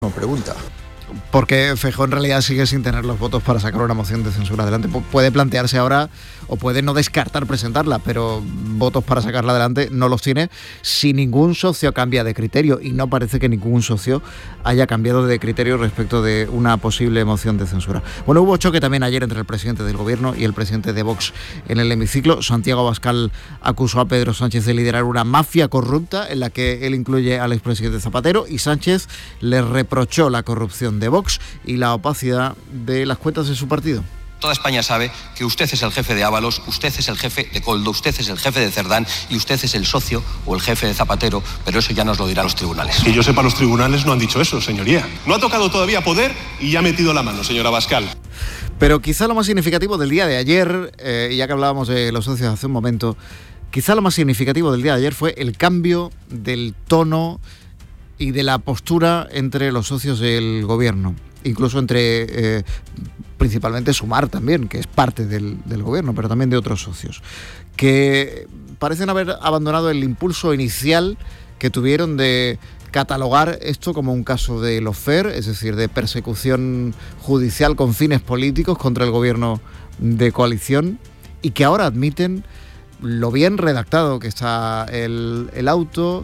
Pregunta. Porque Feijóo en realidad sigue sin tener los votos para sacar una moción de censura adelante. Puede plantearse ahora, o puede no descartar presentarla, pero votos para sacarla adelante no los tiene si ningún socio cambia de criterio, y no parece que ningún socio haya cambiado de criterio respecto de una posible moción de censura. Bueno, hubo choque también ayer entre el presidente del gobierno y el presidente de Vox en el hemiciclo. Santiago Abascal acusó a Pedro Sánchez de liderar una mafia corrupta en la que él incluye al expresidente Zapatero, y Sánchez le reprochó la corrupción de Vox y la opacidad de las cuentas de su partido. Toda España sabe que usted es el jefe de Ábalos, usted es el jefe de Koldo, usted es el jefe de Cerdán y usted es el socio o el jefe de Zapatero, pero eso ya nos lo dirán los tribunales. Que yo sepa, los tribunales no han dicho eso, señoría. No ha tocado todavía poder y ya ha metido la mano, señor Abascal. Pero quizá lo más significativo del día de ayer, ya que hablábamos de los socios hace un momento, quizá lo más significativo del día de ayer fue el cambio del tono y de la postura entre los socios del gobierno, incluso entre principalmente Sumar también, que es parte del gobierno, pero también de otros socios, que parecen haber abandonado el impulso inicial que tuvieron de catalogar esto como un caso de lawfare, es decir, de persecución judicial con fines políticos contra el gobierno de coalición, y que ahora admiten lo bien redactado que está el auto,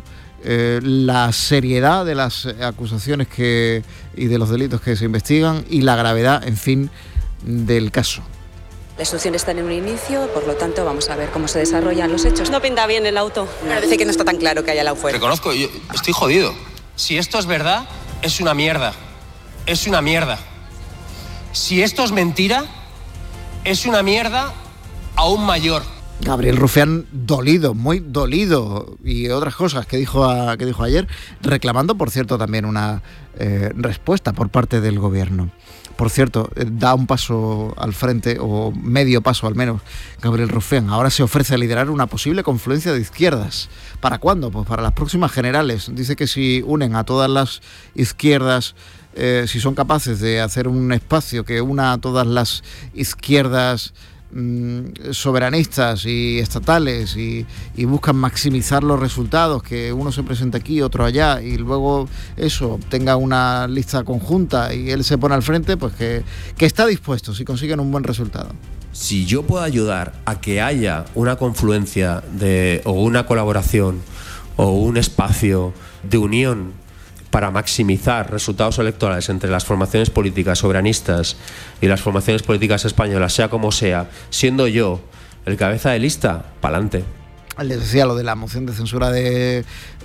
la seriedad de las acusaciones y de los delitos que se investigan y la gravedad, en fin, del caso. La instrucción está en un inicio, por lo tanto vamos a ver cómo se desarrollan los hechos. No pinta bien el auto. Parece que no está tan claro que haya lawfare. Reconozco, yo estoy jodido. Si esto es verdad, es una mierda. Es una mierda. Si esto es mentira, es una mierda aún mayor. Gabriel Rufián dolido, muy dolido, y otras cosas que dijo ayer, reclamando, por cierto, también una respuesta por parte del gobierno. Por cierto, da un paso al frente, o medio paso al menos, Gabriel Rufián. Ahora se ofrece a liderar una posible confluencia de izquierdas. ¿Para cuándo? Pues para las próximas generales. Dice que si unen a todas las izquierdas, si son capaces de hacer un espacio que una a todas las izquierdas soberanistas y estatales y buscan maximizar los resultados, que uno se presente aquí, otro allá, y luego eso tenga una lista conjunta y él se pone al frente, pues que está dispuesto si consiguen un buen resultado. Si yo puedo ayudar a que haya una confluencia o una colaboración o un espacio de unión para maximizar resultados electorales entre las formaciones políticas soberanistas y las formaciones políticas españolas, sea como sea, siendo yo el cabeza de lista, pa'lante. Les decía lo de la moción de censura de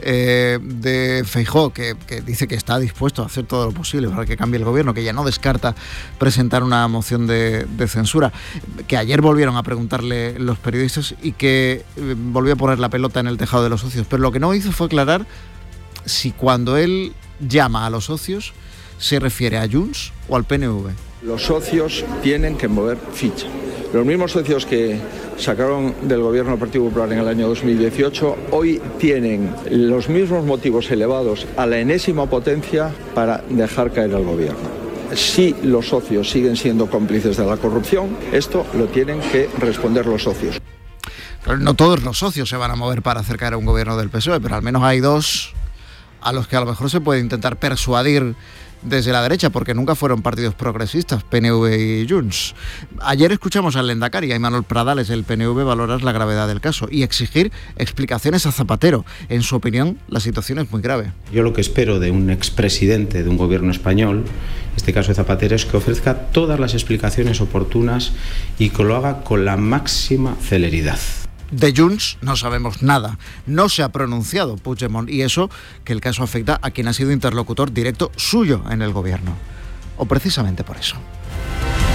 Feijóo, que dice que está dispuesto a hacer todo lo posible para que cambie el gobierno, que ya no descarta presentar una moción de censura, que ayer volvieron a preguntarle los periodistas y que volvió a poner la pelota en el tejado de los socios, pero lo que no hizo fue aclarar si cuando él llama a los socios se refiere a Junts o al PNV. Los socios tienen que mover ficha. Los mismos socios que sacaron del gobierno del Partido Popular en el año 2018 hoy tienen los mismos motivos elevados a la enésima potencia para dejar caer al gobierno. Si los socios siguen siendo cómplices de la corrupción, esto lo tienen que responder los socios. Pero no todos los socios se van a mover para hacer caer a un gobierno del PSOE, pero al menos hay dos a los que a lo mejor se puede intentar persuadir desde la derecha, porque nunca fueron partidos progresistas, PNV y Junts. Ayer escuchamos al Lehendakari, a Imanol Pradales, el PNV, valorar la gravedad del caso y exigir explicaciones a Zapatero. En su opinión, la situación es muy grave. Yo lo que espero de un expresidente de un gobierno español, en este caso de Zapatero, es que ofrezca todas las explicaciones oportunas y que lo haga con la máxima celeridad. De Junts no sabemos nada. No se ha pronunciado Puigdemont, y eso que el caso afecta a quien ha sido interlocutor directo suyo en el gobierno. O precisamente por eso.